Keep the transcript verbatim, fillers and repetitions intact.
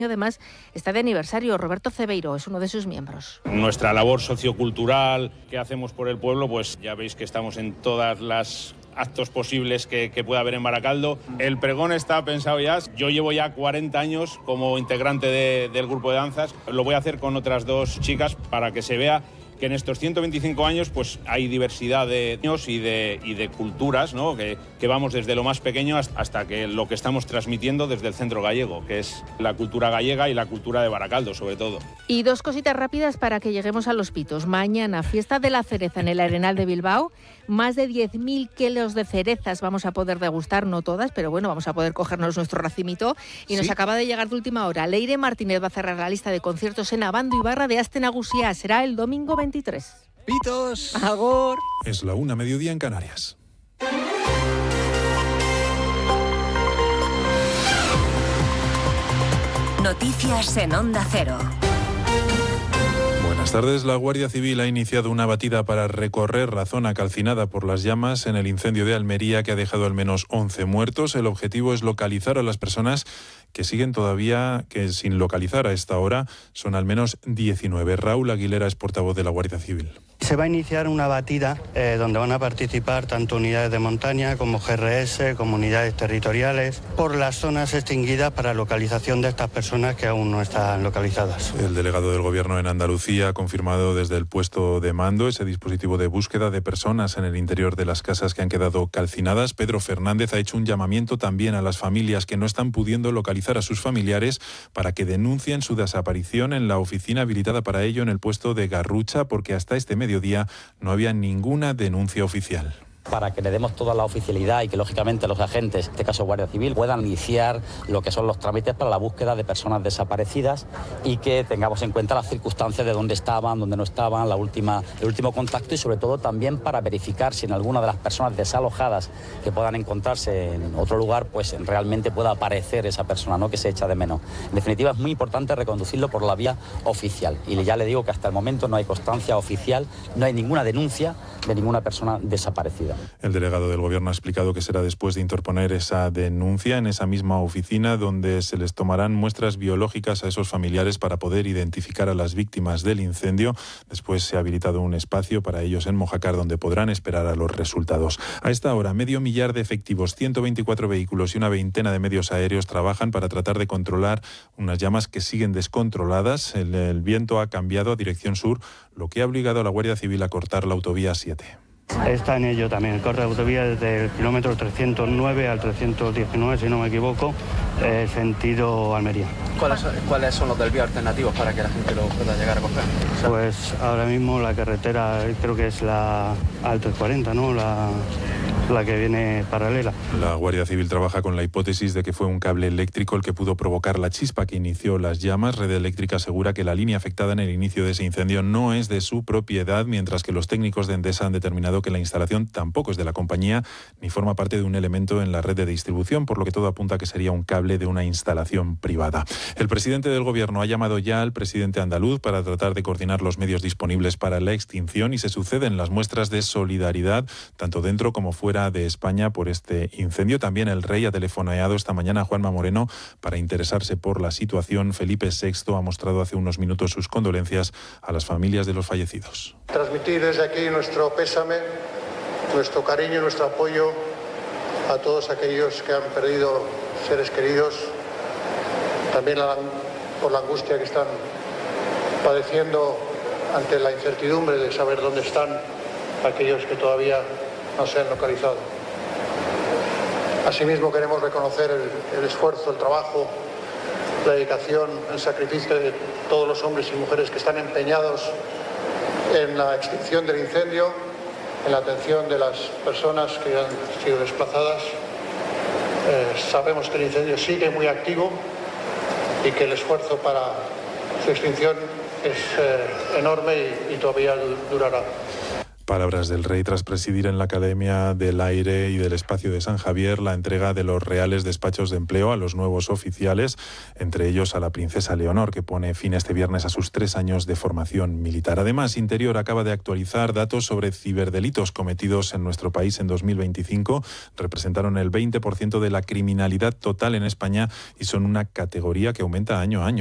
además está de aniversario. Roberto Cebeiro es uno de sus miembros. Nuestra labor sociocultural que hacemos por el pueblo, pues ya veis que estamos en todas las actos posibles que, que pueda haber en Baracaldo. El pregón está pensado ya. Yo llevo ya cuarenta años como integrante de, del grupo de danzas. Lo voy a hacer con otras dos chicas para que se vea que en estos ciento veinticinco años pues hay diversidad de niños y de, y de culturas, ¿no? que, que vamos desde lo más pequeño hasta que lo que estamos transmitiendo desde el centro gallego, que es la cultura gallega y la cultura de Baracaldo, sobre todo. Y dos cositas rápidas para que lleguemos a Los Pitos. Mañana, fiesta de la cereza en el Arenal de Bilbao. Más de diez mil kilos de cerezas vamos a poder degustar, no todas, pero bueno, vamos a poder cogernos nuestro racimito. Y nos ¿Sí? acaba de llegar de última hora. Leire Martínez va a cerrar la lista de conciertos en Abando y Barra de Aste Nagusia. Será el domingo veintitrés. ¡Pitos! ¡Agor! Es la una, mediodía en Canarias. Noticias en Onda Cero. Buenas tardes. La Guardia Civil ha iniciado una batida para recorrer la zona calcinada por las llamas en el incendio de Almería, que ha dejado al menos once muertos. El objetivo es localizar a las personas que siguen todavía que sin localizar a esta hora. Son al menos diecinueve. Raúl Aguilera es portavoz de la Guardia Civil. Se va a iniciar una batida eh, donde van a participar tanto unidades de montaña como G R S, como unidades territoriales, por las zonas extinguidas para localización de estas personas que aún no están localizadas. El delegado del Gobierno en Andalucía ha confirmado desde el puesto de mando ese dispositivo de búsqueda de personas en el interior de las casas que han quedado calcinadas. Pedro Fernández ha hecho un llamamiento también a las familias que no están pudiendo localizar a sus familiares para que denuncien su desaparición en la oficina habilitada para ello en el puesto de Garrucha, porque hasta este mediodía no había ninguna denuncia oficial. Para que le demos toda la oficialidad y que lógicamente los agentes, en este caso Guardia Civil, puedan iniciar lo que son los trámites para la búsqueda de personas desaparecidas y que tengamos en cuenta las circunstancias de dónde estaban, dónde no estaban, la última, el último contacto y sobre todo también para verificar si en alguna de las personas desalojadas que puedan encontrarse en otro lugar, pues realmente pueda aparecer esa persona, ¿no?, que se echa de menos. En definitiva, es muy importante reconducirlo por la vía oficial y ya le digo que hasta el momento no hay constancia oficial, no hay ninguna denuncia de ninguna persona desaparecida. El delegado del Gobierno ha explicado que será después de interponer esa denuncia en esa misma oficina donde se les tomarán muestras biológicas a esos familiares para poder identificar a las víctimas del incendio. Después se ha habilitado un espacio para ellos en Mojácar donde podrán esperar a los resultados. A esta hora, medio millar de efectivos, ciento veinticuatro vehículos y una veintena de medios aéreos trabajan para tratar de controlar unas llamas que siguen descontroladas. El, el viento ha cambiado a dirección sur, lo que ha obligado a la Guardia Civil a cortar la autovía siete. Está en ello también el corte de autovía desde el kilómetro trescientos nueve al trescientos diecinueve, si no me equivoco, eh, sentido Almería. ¿Cuáles, ¿Cuáles son los desvíos alternativos para que la gente lo pueda llegar a coger? O sea, pues ahora mismo la carretera creo que es la A trescientos cuarenta, ¿no? La, la que viene paralela. La Guardia Civil trabaja con la hipótesis de que fue un cable eléctrico el que pudo provocar la chispa que inició las llamas. Red Eléctrica asegura que la línea afectada en el inicio de ese incendio no es de su propiedad, mientras que los técnicos de Endesa han determinado que la instalación tampoco es de la compañía ni forma parte de un elemento en la red de distribución, por lo que todo apunta a que sería un cable de una instalación privada. El presidente del Gobierno ha llamado ya al presidente andaluz para tratar de coordinar los medios disponibles para la extinción y se suceden las muestras de solidaridad tanto dentro como fuera de España por este incendio. También el rey ha telefoneado esta mañana a Juanma Moreno para interesarse por la situación. Felipe sexto ha mostrado hace unos minutos sus condolencias a las familias de los fallecidos. Transmitir desde aquí nuestro pésame, nuestro cariño y nuestro apoyo a todos aquellos que han perdido seres queridos, también por la angustia que están padeciendo ante la incertidumbre de saber dónde están aquellos que todavía no se han localizado. Asimismo queremos reconocer el, el esfuerzo, el trabajo, la dedicación, el sacrificio de todos los hombres y mujeres que están empeñados en la extinción del incendio, en la atención de las personas que han sido desplazadas. Eh, sabemos que el incendio sigue muy activo y que el esfuerzo para su extinción es eh, enorme y, y todavía durará. Palabras del rey tras presidir en la Academia del Aire y del Espacio de San Javier la entrega de los reales despachos de empleo a los nuevos oficiales, entre ellos a la princesa Leonor, que pone fin este viernes a sus tres años de formación militar. Además, Interior acaba de actualizar datos sobre ciberdelitos cometidos en nuestro país en dos mil veinticinco. Representaron el veinte por ciento de la criminalidad total en España y son una categoría que aumenta año a año.